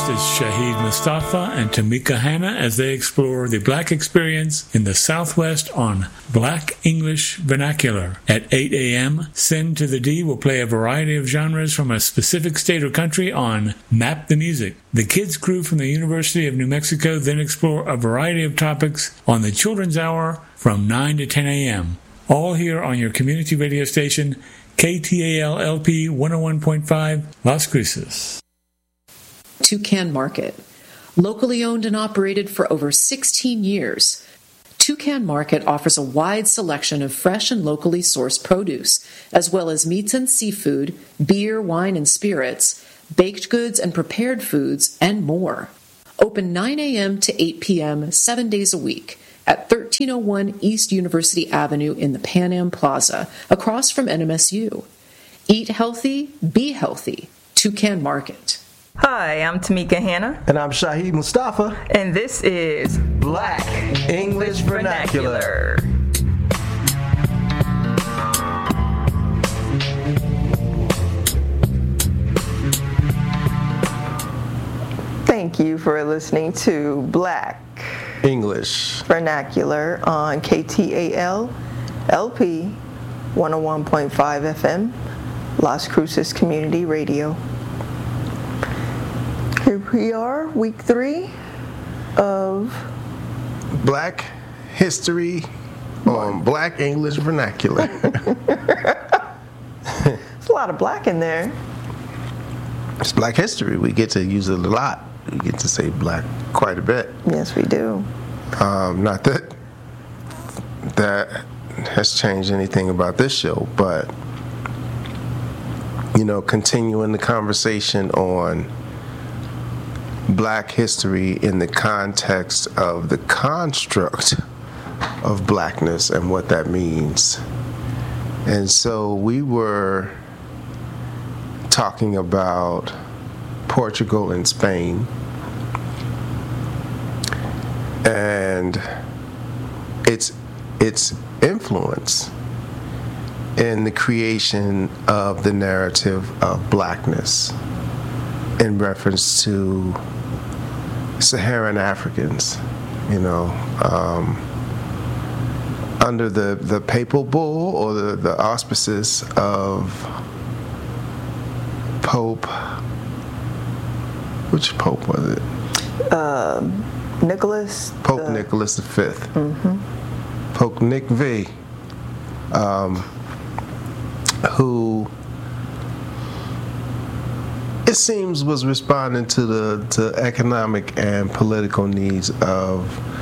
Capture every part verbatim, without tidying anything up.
is Shahid Mustafa and Tamika Hanna as they explore the Black experience in the Southwest on Black English Vernacular. At eight a.m., Send to the D will play a variety of genres from a specific state or country on Map the Music. The kids crew from the University of New Mexico then explore a variety of topics on the Children's Hour from nine to ten a.m. All here on your community radio station, K T A L L P one oh one point five, Las Cruces. Toucan Market. Locally owned and operated for over sixteen years, Toucan Market offers a wide selection of fresh and locally sourced produce, as well as meats and seafood, beer, wine, and spirits, baked goods and prepared foods, and more. Open nine a.m. to eight p.m. seven days a week at thirteen oh one East University Avenue in the Pan Am Plaza, across from N M S U. Eat healthy, be healthy. Toucan Market. Hi, I'm Tamika Hanna. And I'm Shahid Mustafa. And this is Black English Vernacular. Thank you for listening to Black English Vernacular on K T A L L P one oh one point five F M, Las Cruces Community Radio. Here we are, week three of Black History on Black English Vernacular. There's a lot of black in there. It's Black History. We get to use it a lot. We get to say black quite a bit. Yes, we do. Um, not that that has changed anything about this show, but, you know, continuing the conversation on Black history in the context of the construct of blackness and what that means. And so we were talking about Portugal and Spain and its its influence in the creation of the narrative of blackness in reference to Saharan Africans, you know, um, under the, the papal bull or the, the auspices of Pope, which Pope was it? Uh, Nicholas. Pope the, Nicholas the Fifth. Mm-hmm. Pope Nick V, um, who it seems was responding to the to economic and political needs of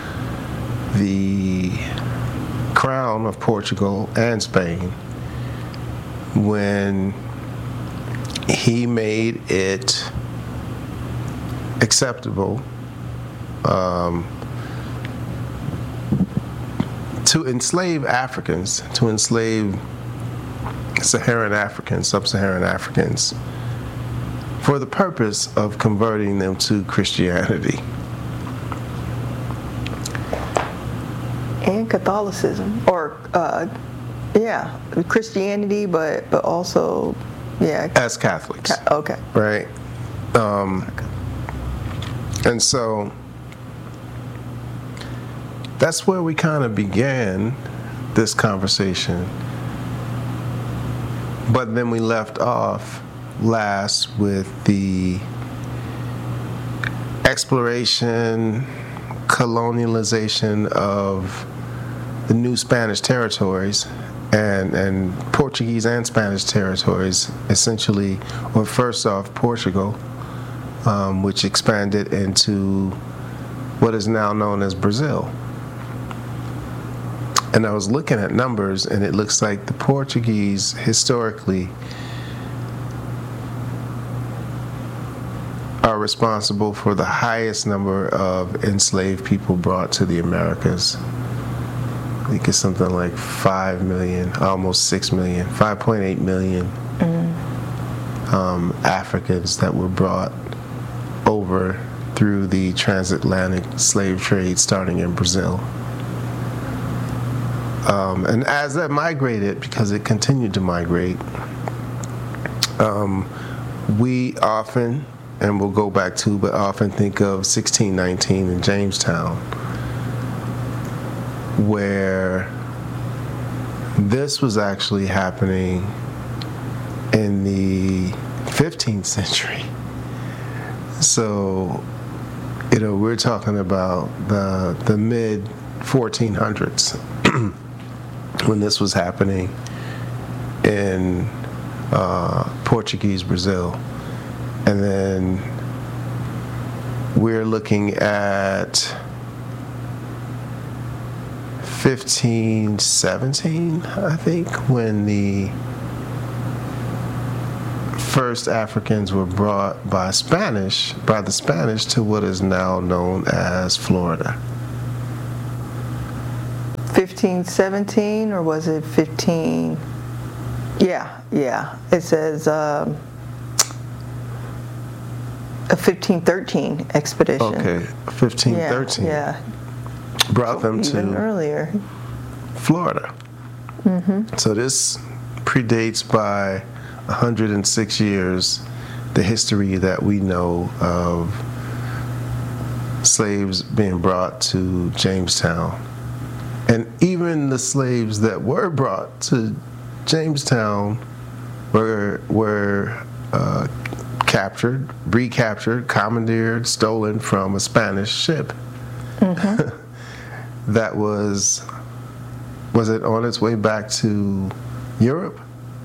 the crown of Portugal and Spain when he made it acceptable um, to enslave Africans, to enslave Saharan Africans, sub-Saharan Africans, for the purpose of converting them to Christianity. And Catholicism, or, uh, yeah, Christianity, but, but also, yeah. As Catholics. Ca- okay. Right? Um, and so that's where we kind of began this conversation. But then we left off last with the exploration, colonialization of the new Spanish territories and, and Portuguese and Spanish territories, essentially, or first off, Portugal, um, which expanded into what is now known as Brazil. And I was looking at numbers, and it looks like the Portuguese, historically, are responsible for the highest number of enslaved people brought to the Americas. I think it's something like five million, almost six million, five point eight million mm. um, Africans that were brought over through the transatlantic slave trade starting in Brazil. Um, and as that migrated, because it continued to migrate, um, we often and we'll go back to, but often think of sixteen nineteen in Jamestown, where this was actually happening in the fifteenth century. So, you know, we're talking about the the mid fourteen hundreds when this was happening in uh, Portuguese Brazil. And then we're looking at fifteen seventeen, I think, when the first Africans were brought by Spanish, by the Spanish, to what is now known as Florida. fifteen seventeen, or was it fifteen? Yeah, yeah. It says um, a fifteen thirteen expedition. Okay, fifteen thirteen. Yeah, yeah. Brought them Even to earlier. Florida. Mm-hmm. So this predates by one hundred six years the history that we know of slaves being brought to Jamestown. And even the slaves that were brought to Jamestown were were uh, captured, recaptured, commandeered, stolen from a Spanish ship. Mm-hmm. That was, was it on its way back to Europe?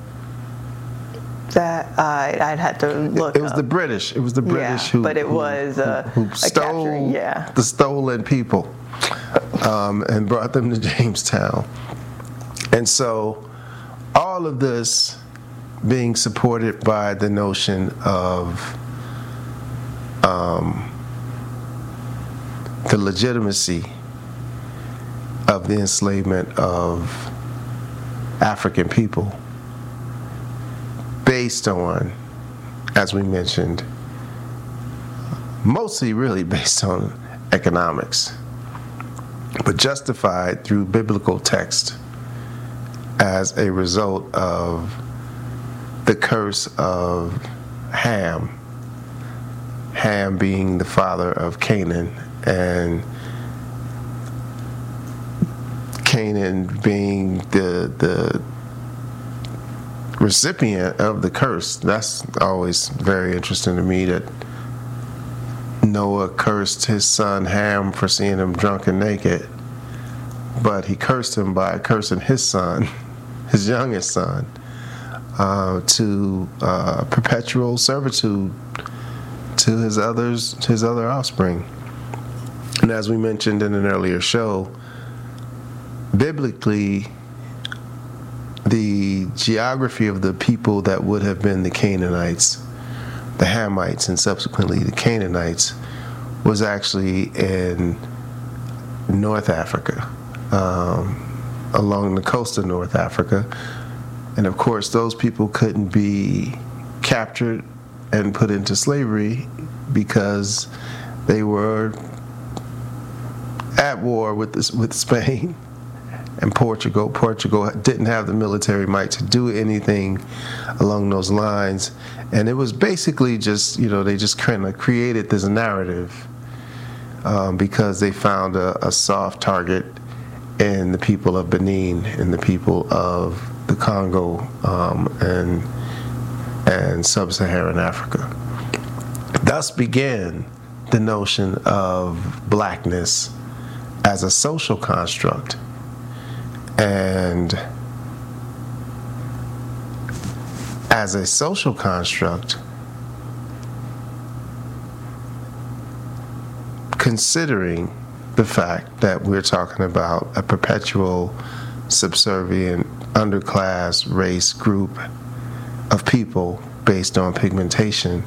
That I, I'd have to look. It was up. the British. It was the British yeah, who, but it who, was uh, who, who a stole capturing, yeah. the stolen people um, and brought them to Jamestown. And so all of this being supported by the notion of um, the legitimacy of the enslavement of African people, based on, as we mentioned, mostly really based on economics, but justified through biblical text as a result of the curse of Ham, Ham being the father of Canaan, and Canaan being the the recipient of the curse. That's always very interesting to me, that Noah cursed his son Ham for seeing him drunk and naked, but he cursed him by cursing his son, his youngest son, uh, to uh, perpetual servitude to his others, his other offspring. And as we mentioned in an earlier show, biblically, the geography of the people that would have been the Canaanites, the Hamites, and subsequently the Canaanites, was actually in North Africa, um, along the coast of North Africa. And of course, those people couldn't be captured and put into slavery because they were at war with this, with Spain and Portugal. Portugal didn't have the military might to do anything along those lines. And it was basically just, you know, they just kind of created this narrative um, because they found a, a soft target in the people of Benin, in the people of the Congo, um, and and sub-Saharan Africa. Thus began the notion of blackness as a social construct. And as a social construct, considering the fact that we're talking about a perpetual subservient underclass race group of people based on pigmentation,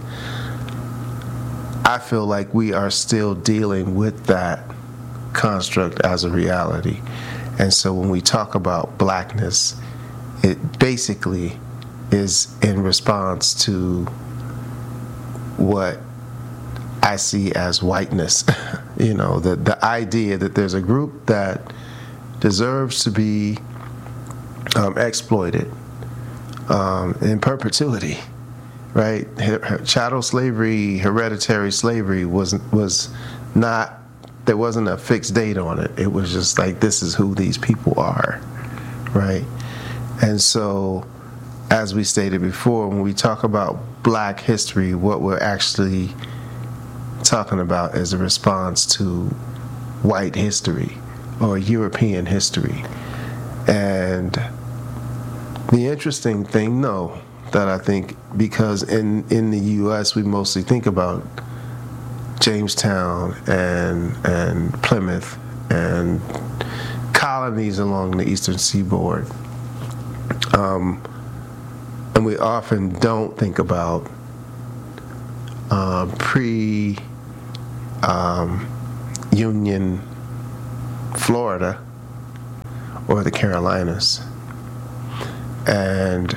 I feel like we are still dealing with that construct as a reality. And so when we talk about blackness, it basically is in response to what I see as whiteness. You know, the, the idea that there's a group that deserves to be um, exploited um, in perpetuity right? Chattel slavery, hereditary slavery was was not. There wasn't a fixed date on it. It was just like, this is who these people are, right? And so, as we stated before, when we talk about Black history, what we're actually talking about is a response to white history or European history. And the interesting thing, no, that I think, because in, in the U S we mostly think about Jamestown and and Plymouth and colonies along the eastern seaboard, um, and we often don't think about uh, pre um, Union Florida or the Carolinas. And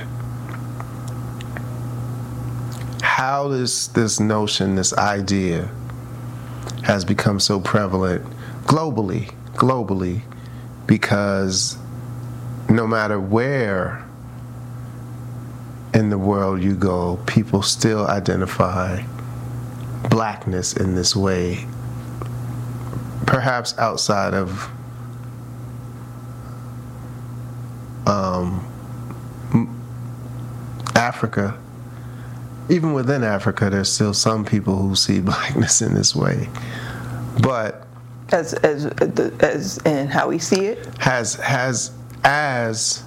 how this this notion, this idea has become so prevalent globally, globally, because no matter where in the world you go, people still identify blackness in this way, perhaps outside of um, Africa. Even within Africa, there's still some people who see blackness in this way, but as as as in how we see it has has as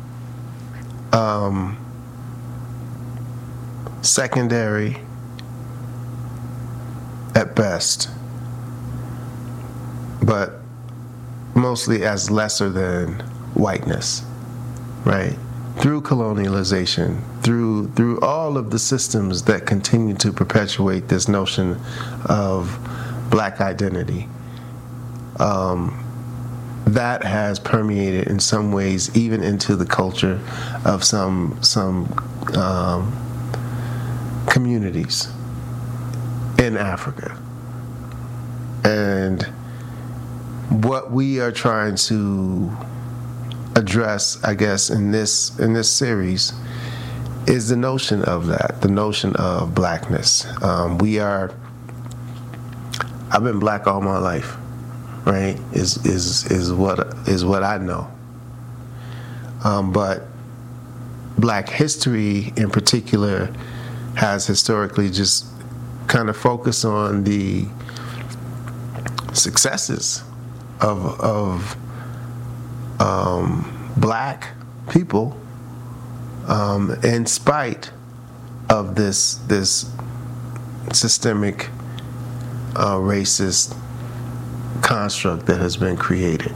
um, secondary at best, but mostly as lesser than whiteness, right? Through colonialization, through through all of the systems that continue to perpetuate this notion of black identity, um, that has permeated in some ways even into the culture of some some um, communities in Africa. And what we are trying to address, I guess, in this in this series is the notion of that, the notion of blackness. Um, we are. I've been black all my life, right? Is is is what is what I know. Um, but black history, in particular, has historically just kind of focused on the successes of of. Um, black people, um, in spite of this this systemic uh, racist construct that has been created.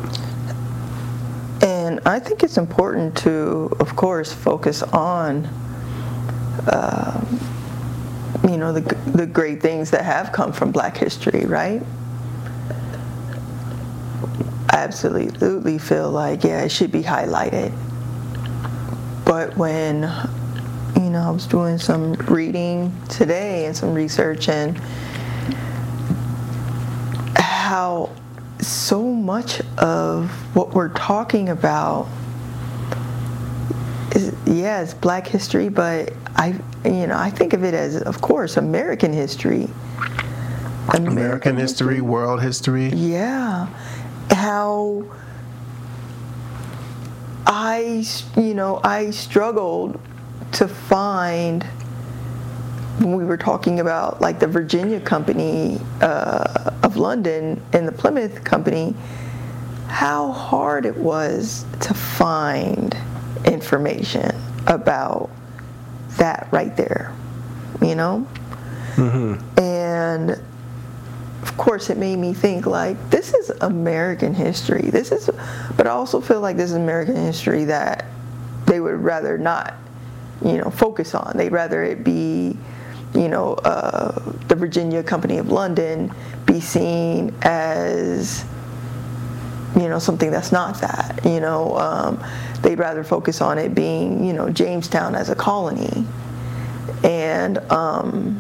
And I think it's important to, of course, focus on, uh, you know, the the great things that have come from Black history, right? I absolutely feel like, yeah, it should be highlighted. But when, you know, I was doing some reading today and some research, and how so much of what we're talking about is, yeah, it's Black history, but I, you know, I think of it as, of course, American history. American, American history, history, world history. Yeah. How I, you know, I struggled to find, when we were talking about like the Virginia Company uh, of London and the Plymouth Company, how hard it was to find information about that right there, you know? Mm-hmm. And of course, it made me think, like, this is American history. This is, but I also feel like this is American history that they would rather not, you know, focus on. They'd rather it be, you know, uh, the Virginia Company of London be seen as, you know, something that's not that. You know, um, they'd rather focus on it being, you know, Jamestown as a colony. And, um,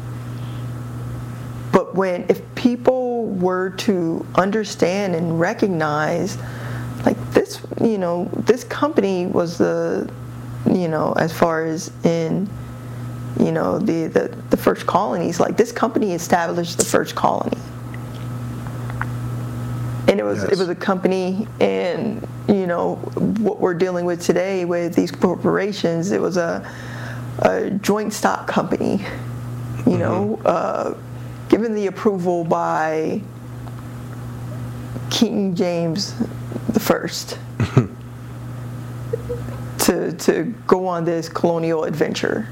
but when, if people were to understand and recognize, like, this, you know, this company was the, you know, as far as in you know, the, the, the first colonies. Like, this company established the first colony. And it was Yes. it was a company, and, you know, what we're dealing with today with these corporations, it was a, a joint stock company, you mm-hmm. know, uh, given the approval by King James the First to to go on this colonial adventure.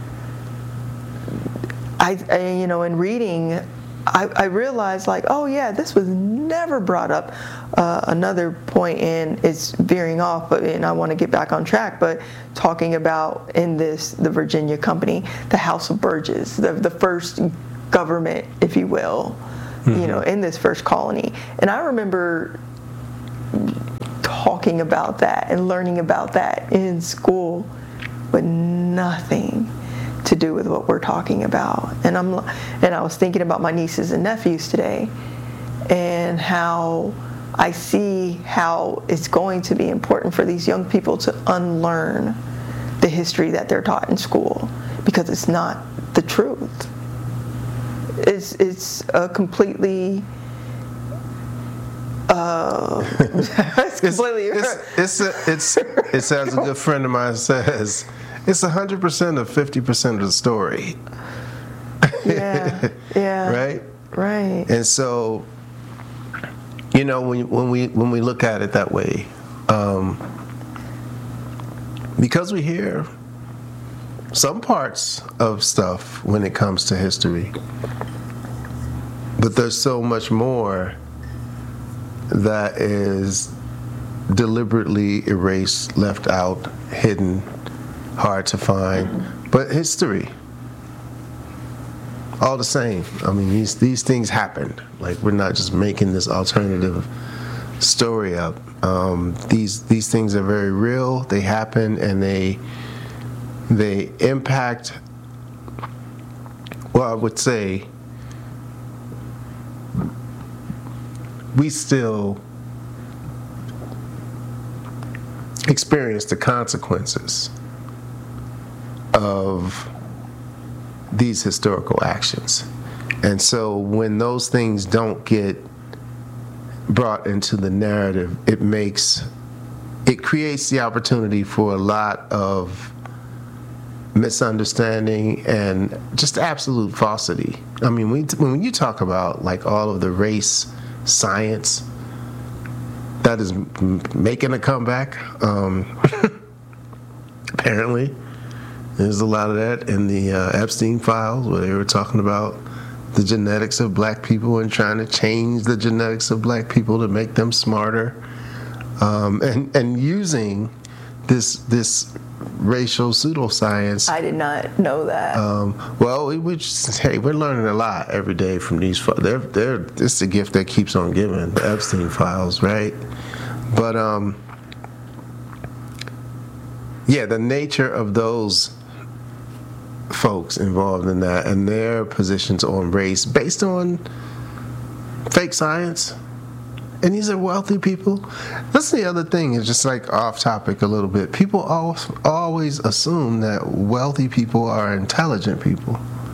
I, I you know, in reading, I, I realized, like, oh yeah, this was never brought up. Uh, another point, and it's veering off, but and I want to get back on track. But talking about in this the Virginia company, the House of Burges, the the first government, if you will, mm-hmm. you know, in this first colony. And I remember talking about that and learning about that in school, but nothing to do with what we're talking about. And I'm and I was thinking about my nieces and nephews today, and how I see how it's going to be important for these young people to unlearn the history that they're taught in school, because it's not the truth. It's it's a completely uh, it's completely it's it's, it's, a, it's it's as a good friend of mine says, it's a hundred percent of fifty percent of the story. Yeah, yeah, right, right. And so, you know, when when we when we look at it that way, um, because we hear some parts of stuff when it comes to history, but there's so much more that is deliberately erased, left out, hidden, hard to find. But history, all the same. I mean, these these things happened. Like, we're not just making this alternative story up. Um, these these things are very real. They happen, and they they impact. Well, I would say we still experience the consequences of these historical actions. And so when those things don't get brought into the narrative, it makes, it creates the opportunity for a lot of misunderstanding and just absolute falsity. I mean, when, when you talk about, like, all of the race science that is m- making a comeback, um, apparently, there's a lot of that in the uh, Epstein files, where they were talking about the genetics of black people and trying to change the genetics of black people to make them smarter, um, and and using this this racial pseudoscience. I did not know that. Um, well, we, we just, hey, we're learning a lot every day from these. They're they're it's a gift that keeps on giving. The Epstein files, right? But um, yeah, the nature of those folks involved in that and their positions on race based on fake science, and these are wealthy people. That's the other thing, is just like off topic a little bit. People always, always assume that wealthy people are intelligent people,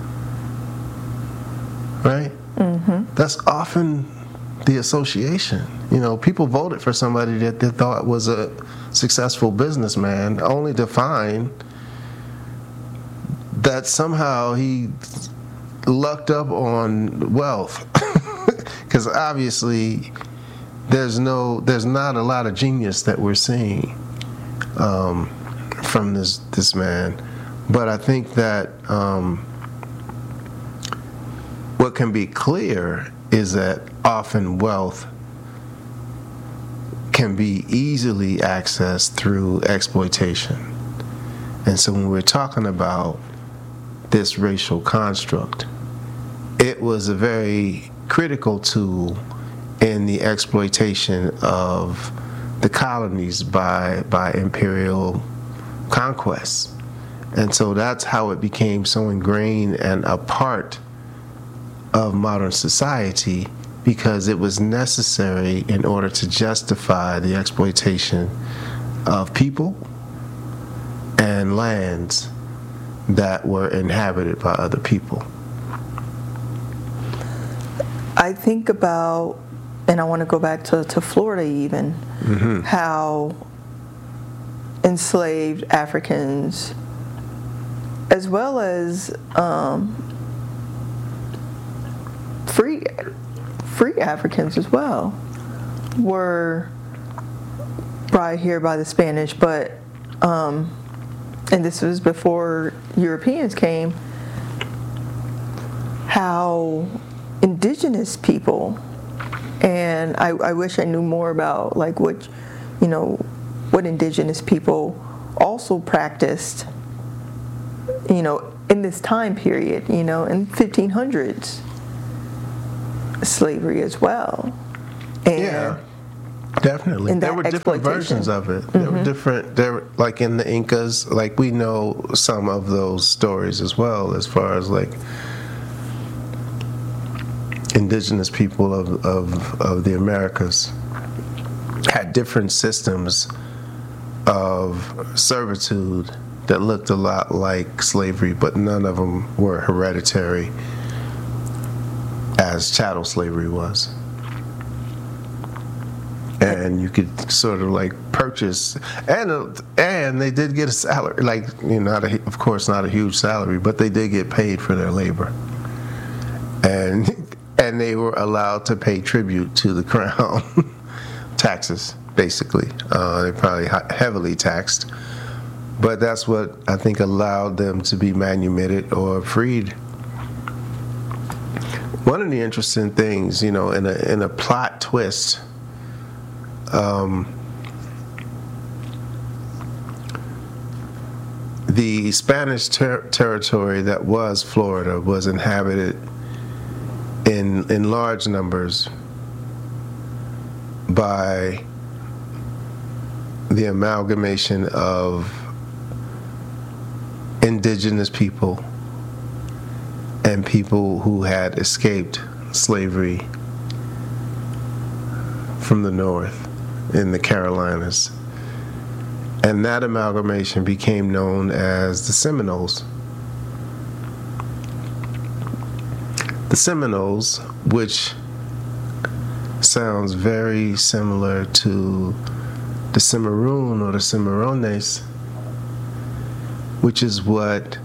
right? Mm-hmm. That's often the association. You know, people voted for somebody that they thought was a successful businessman, only to find that somehow he lucked up on wealth, because obviously there's no, there's not a lot of genius that we're seeing um, from this this man. But I think that um, what can be clear is that often wealth can be easily accessed through exploitation. And so when we're talking about this racial construct, it was a very critical tool in the exploitation of the colonies by by imperial conquests. And so that's how it became so ingrained and a part of modern society, because it was necessary in order to justify the exploitation of people and lands that were inhabited by other people. I think about, and I want to go back to, to Florida even, mm-hmm. how enslaved Africans, as well as um, free free Africans as well, were brought here by the Spanish, but um, and this was before Europeans came, how indigenous people, and I, I wish I knew more about like what, you know, what indigenous people also practiced, you know, in this time period, you know, in fifteen hundreds, slavery as well. And yeah, definitely. There were different versions of it. There mm-hmm. were different, there were, like in the Incas, like we know some of those stories as well, as far as like indigenous people of, of, of the Americas had different systems of servitude that looked a lot like slavery, but none of them were hereditary as chattel slavery was. And you could sort of like purchase, and and they did get a salary, like, you know, not a, of course not a huge salary, but they did get paid for their labor, and and they were allowed to pay tribute to the crown, taxes basically. Uh, they probably heavily taxed, but that's what I think allowed them to be manumitted or freed. One of the interesting things, you know, in a in a plot twist. Um, the Spanish ter- territory that was Florida was inhabited in in large numbers by the amalgamation of indigenous people and people who had escaped slavery from the north in the Carolinas. And that amalgamation became known as the Seminoles. The Seminoles, which sounds very similar to the Cimarron or the Cimarrones, which is what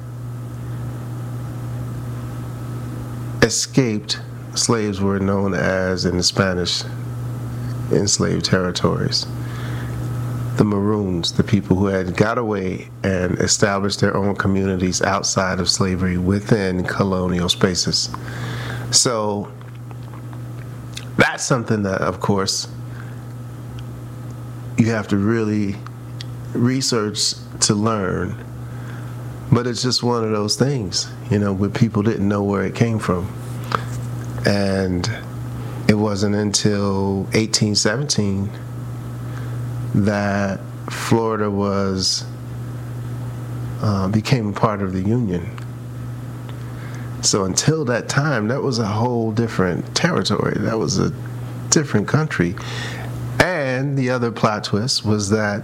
escaped slaves were known as in the Spanish enslaved territories. The Maroons, the people who had got away and established their own communities outside of slavery within colonial spaces. So that's something that, of course, you have to really research to learn. But it's just one of those things, you know, where people didn't know where it came from. And it wasn't until eighteen seventeen that Florida was uh, became a part of the Union. So until that time, that was a whole different territory. That was a different country. And the other plot twist was that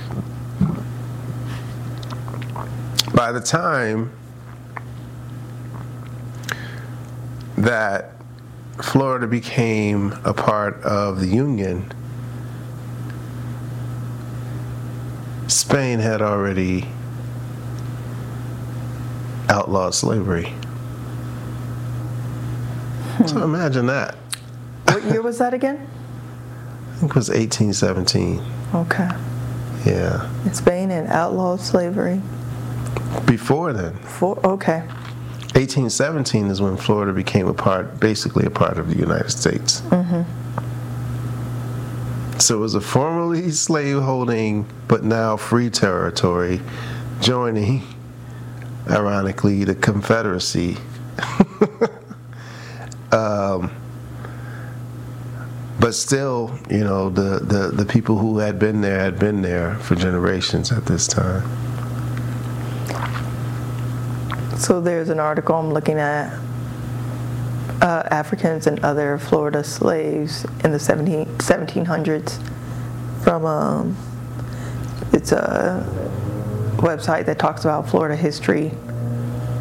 by the time that Florida became a part of the Union, Spain had already outlawed slavery. Hmm. So imagine that. What year was that again? I think it was eighteen seventeen. Okay. Yeah. And Spain had outlawed slavery. Before then. Before, okay. eighteen seventeen is when Florida became a part, basically a part of the United States. Mm-hmm. So it was a formerly slave-holding, but now free territory, joining, ironically, the Confederacy. um, but still, you know, the, the, the people who had been there had been there for generations at this time. So there's an article I'm looking at, uh, Africans and other Florida slaves in the seventeen hundreds from, um, it's a website that talks about Florida history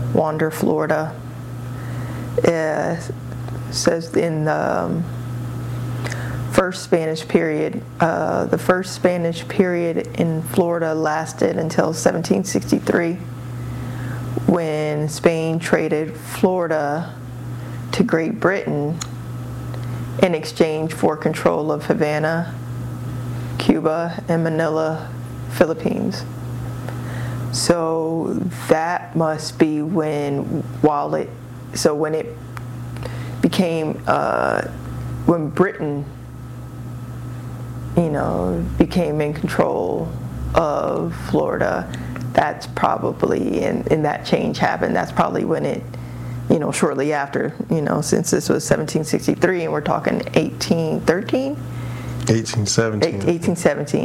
Wander, Florida. It says in the um, first Spanish period, uh, the first Spanish period in Florida lasted until seventeen sixty-three, when Spain traded Florida to Great Britain in exchange for control of Havana, Cuba, and Manila, Philippines. So that must be when, while it, so when it became, uh, when Britain, you know, became in control of Florida, that's probably, and, and that change happened, that's probably when it, you know, shortly after, you know, since this was seventeen sixty-three and we're talking eighteen thirteen? eighteen seventeen. eighteen seventeen.